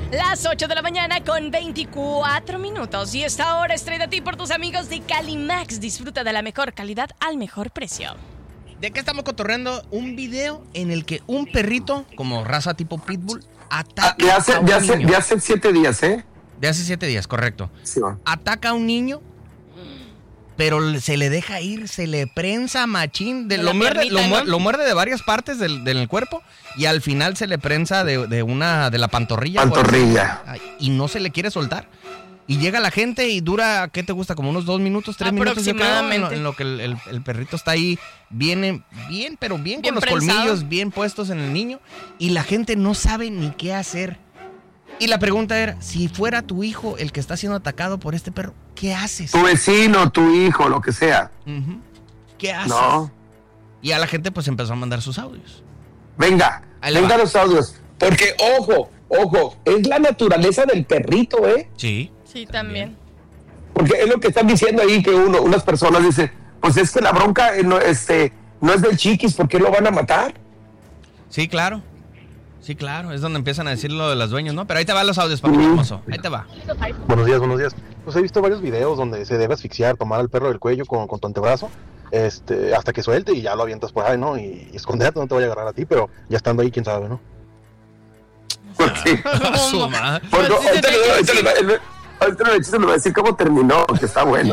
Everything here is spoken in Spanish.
Las 8 de la mañana con 24 minutos. Y esta hora es traída a ti por tus amigos de Calimax. Disfruta de la mejor calidad al mejor precio. ¿De qué estamos cotorreando? Un video en el que un perrito, como raza tipo pitbull, ataca a un niño. De hace 7 días, ¿eh? De hace 7 días, correcto. Sí, va. Ataca a un niño, pero se le deja ir, se le prensa machín. Lo muerde de varias partes del cuerpo y al final se le prensa de la pantorrilla. Pantorrilla. Y no se le quiere soltar. Y llega la gente y dura, ¿qué te gusta? Como unos 2 minutos, 3 minutos, yo creo, en lo que el perrito está ahí bien con los colmillos bien puestos en el niño. Y la gente no sabe ni qué hacer. Y la pregunta era, si fuera tu hijo el que está siendo atacado por este perro, ¿qué haces? Tu vecino, tu hijo, lo que sea. Uh-huh. ¿Qué haces? No. Y a la gente pues empezó a mandar sus audios. Venga los audios. Porque, ojo, es la naturaleza del perrito, ¿eh? Sí. Sí, también. Porque es lo que están diciendo ahí, que unas personas dicen, pues es que la bronca no es del Chiquis, ¿por qué lo van a matar? Sí, claro. Es donde empiezan a decir lo de los dueños, ¿no? Pero ahí te van los audios, papi hermoso. Ahí te va. Buenos días. Pues he visto varios videos donde se debe asfixiar, tomar al perro del cuello con tu antebrazo, hasta que suelte y ya lo avientas por ahí, ¿no? Y esconderte, no te vaya a agarrar a ti, pero ya estando ahí, quién sabe, ¿no? Porque Su madre. ahorita le va a decir cómo terminó, que está bueno.